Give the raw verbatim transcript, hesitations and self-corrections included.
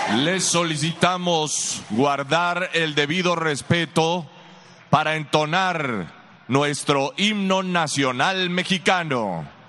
Les solicitamos guardar el debido respeto para entonar nuestro himno nacional mexicano.